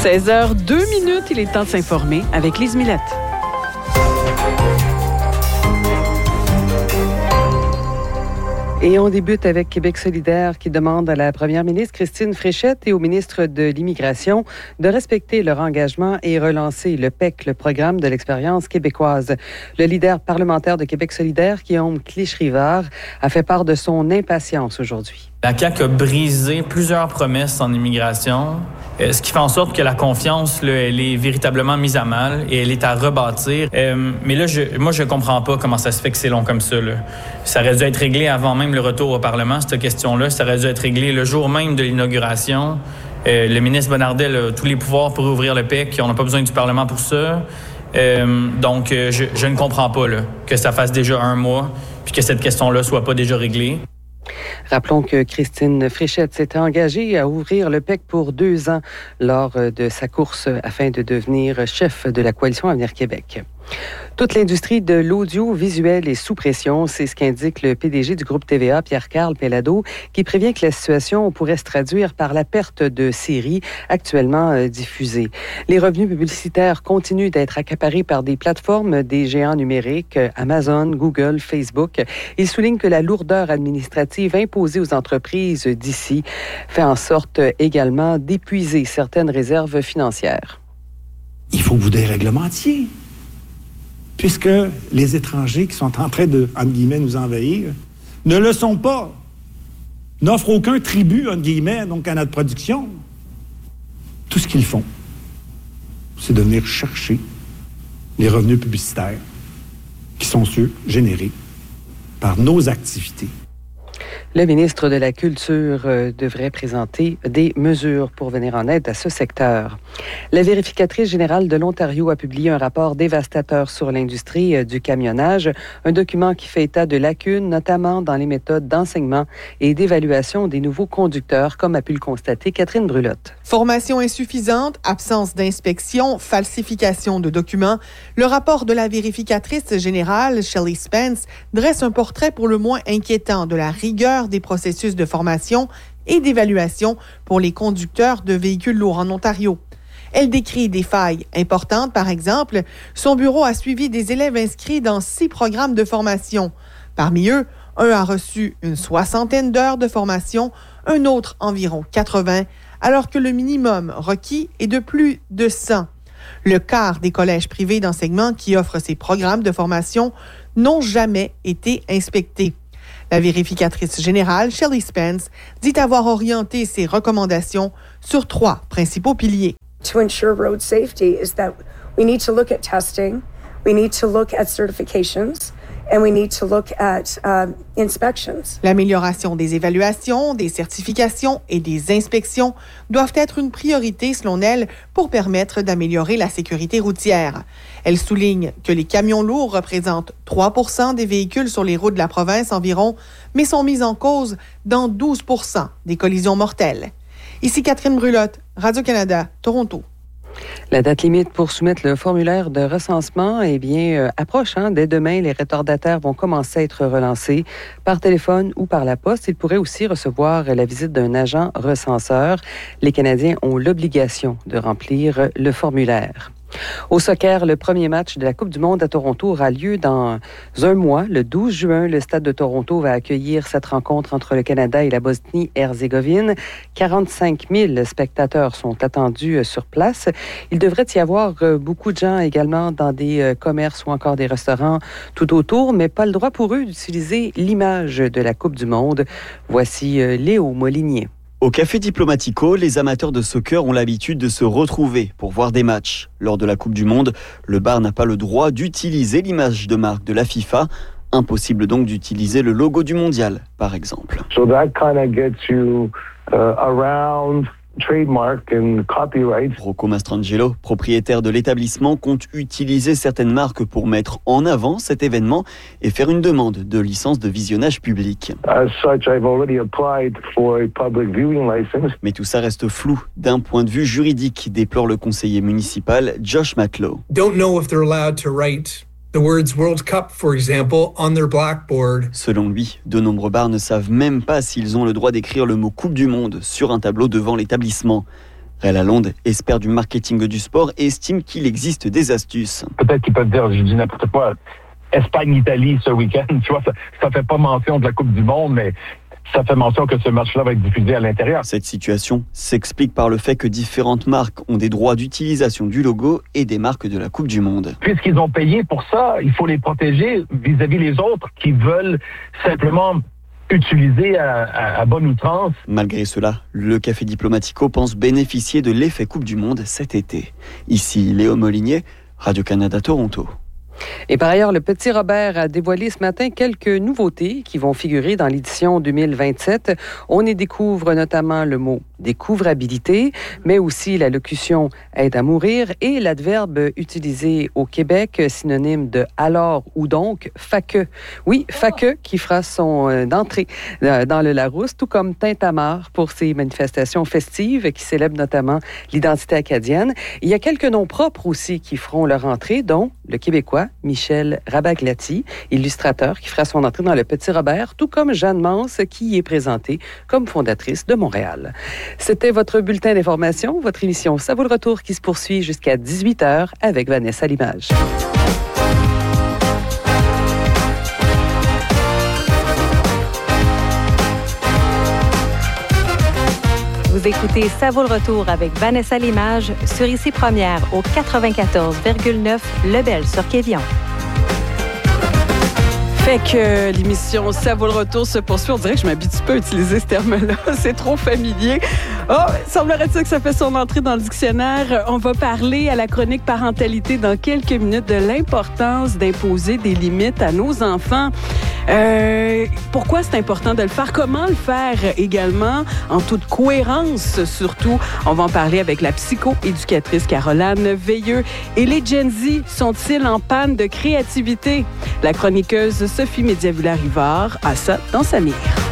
16h02, il est temps de s'informer avec Lise Millette. Et on débute avec Québec solidaire qui demande à la première ministre Christine Fréchette et au ministre de l'Immigration de respecter leur engagement et relancer le PEC, le programme de l'expérience québécoise. Le leader parlementaire de Québec solidaire, Guillaume Clich-Rivard, a fait part de son impatience aujourd'hui. La CAQ a brisé plusieurs promesses en immigration, ce qui fait en sorte que la confiance, là, elle est véritablement mise à mal et elle est à rebâtir. Mais là, moi, je comprends pas comment ça se fait que c'est long comme ça, là. Ça aurait dû être réglé avant même le retour au Parlement, cette question-là. Ça aurait dû être réglé le jour même de l'inauguration. Le ministre Bonnardel a tous les pouvoirs pour ouvrir le PEC. On n'a pas besoin du Parlement pour ça. Donc, je ne comprends pas là, que ça fasse déjà un mois puis que cette question-là soit pas déjà réglée. Rappelons que Christine Fréchette s'était engagée à ouvrir le PEC pour 2 ans lors de sa course afin de devenir chef de la coalition Avenir Québec. Toute l'industrie de l'audiovisuel est sous pression, c'est ce qu'indique le PDG du groupe TVA, Pierre-Carl Pellado, qui prévient que la situation pourrait se traduire par la perte de séries actuellement diffusées. Les revenus publicitaires continuent d'être accaparés par des plateformes des géants numériques, Amazon, Google, Facebook. Il souligne que la lourdeur administrative imposée aux entreprises d'ici fait en sorte également d'épuiser certaines réserves financières. Il faut que vous déréglementiez. Puisque les étrangers qui sont en train de, entre guillemets, nous envahir, ne le sont pas. N'offrent aucun tribut, entre guillemets, donc à notre production. Tout ce qu'ils font, c'est de venir chercher les revenus publicitaires qui sont ceux générés par nos activités. Le ministre de la Culture devrait présenter des mesures pour venir en aide à ce secteur. La vérificatrice générale de l'Ontario a publié un rapport dévastateur sur l'industrie du camionnage, un document qui fait état de lacunes, notamment dans les méthodes d'enseignement et d'évaluation des nouveaux conducteurs, comme a pu le constater Catherine Brulotte. Formation insuffisante, absence d'inspection, falsification de documents. Le rapport de la vérificatrice générale, Shelley Spence, dresse un portrait pour le moins inquiétant de la rigueur des processus de formation et d'évaluation pour les conducteurs de véhicules lourds en Ontario. Elle décrit des failles importantes. Par exemple, son bureau a suivi des élèves inscrits dans 6 programmes de formation. Parmi eux, un a reçu une 60aine d'heures de formation, un autre environ 80, alors que le minimum requis est de plus de 100. Le quart des collèges privés d'enseignement qui offrent ces programmes de formation n'ont jamais été inspectés. La vérificatrice générale, Shelley Spence, dit avoir orienté ses recommandations sur 3 principaux piliers. To ensure road safety is that we need to look at testing, we need to look at certifications, and we need to look at inspections. L'amélioration des évaluations, des certifications et des inspections doivent être une priorité, selon elle, pour permettre d'améliorer la sécurité routière. Elle souligne que les camions lourds représentent 3% des véhicules sur les routes de la province environ, mais sont mis en cause dans 12% des collisions mortelles. Ici Catherine Brulotte, Radio-Canada, Toronto. La date limite pour soumettre le formulaire de recensement approche. Dès demain, les retardataires vont commencer à être relancés par téléphone ou par la poste. Ils pourraient aussi recevoir la visite d'un agent recenseur. Les Canadiens ont l'obligation de remplir le formulaire. Au soccer, le premier match de la Coupe du monde à Toronto aura lieu dans un mois. Le 12 juin, le Stade de Toronto va accueillir cette rencontre entre le Canada et la Bosnie-Herzégovine. 45 000 spectateurs sont attendus sur place. Il devrait y avoir beaucoup de gens également dans des commerces ou encore des restaurants tout autour, mais pas le droit pour eux d'utiliser l'image de la Coupe du monde. Voici Léo Molinier. Au Café Diplomatico, les amateurs de soccer ont l'habitude de se retrouver pour voir des matchs. Lors de la Coupe du Monde, le bar n'a pas le droit d'utiliser l'image de marque de la FIFA. Impossible donc d'utiliser le logo du mondial, par exemple. So that kind of gets you around trademark and copyright. Rocco Mastrangelo, propriétaire de l'établissement, compte utiliser certaines marques pour mettre en avant cet événement et faire une demande de licence de visionnage public. As such, I've already applied for a public viewing license. Mais tout ça reste flou d'un point de vue juridique, déplore le conseiller municipal Josh Matlow. Don't know if they're allowed to write the words World Cup, for example, on their blackboard. Selon lui, de nombreux bars ne savent même pas s'ils ont le droit d'écrire le mot Coupe du Monde sur un tableau devant l'établissement. Ray Lalonde, expert du marketing du sport, estime qu'il existe des astuces. Peut-être qu'ils peuvent dire, je dis n'importe quoi, Espagne-Italie ce week-end, tu vois, ça fait pas mention de la Coupe du Monde, mais ça fait mention que ce match-là va être diffusé à l'intérieur. Cette situation s'explique par le fait que différentes marques ont des droits d'utilisation du logo et des marques de la Coupe du Monde. Puisqu'ils ont payé pour ça, il faut les protéger vis-à-vis les autres qui veulent simplement utiliser à bonne outrance. Malgré cela, le Café Diplomatico pense bénéficier de l'effet Coupe du Monde cet été. Ici, Léo Molinier, Radio-Canada Toronto. Et par ailleurs, le Petit Robert a dévoilé ce matin quelques nouveautés qui vont figurer dans l'édition 2027. On y découvre notamment le mot découvrabilité, mais aussi la locution aide à mourir et l'adverbe utilisé au Québec, synonyme de alors ou donc, faque. Oui, faque qui fera son entrée dans le Larousse, tout comme Tintamarre pour ses manifestations festives qui célèbrent notamment l'identité acadienne. Il y a quelques noms propres aussi qui feront leur entrée, dont le Québécois Michel Rabaglati, illustrateur qui fera son entrée dans le Petit Robert, tout comme Jeanne Mance qui y est présentée comme fondatrice de Montréal. C'était votre bulletin d'information, votre émission Ça vaut le retour qui se poursuit jusqu'à 18h avec Vanessa Limage. Vous écoutez Ça vaut le retour avec Vanessa Limage sur Ici Première au 94,9 Lebel sur Quévillon. Fait que l'émission Ça vaut le retour se poursuit. On dirait que je m'habitue pas à utiliser ce terme-là. C'est trop familier. Oh, semblerait-il que ça fait son entrée dans le dictionnaire. On va parler à la chronique parentalité dans quelques minutes de l'importance d'imposer des limites à nos enfants. Pourquoi c'est important de le faire? Comment le faire également? En toute cohérence, surtout. On va en parler avec la psycho-éducatrice Caroline Veilleux. Et les Gen Z sont-ils en panne de créativité? La chroniqueuse Sophie Médiavula-Rivard a ça dans sa mire.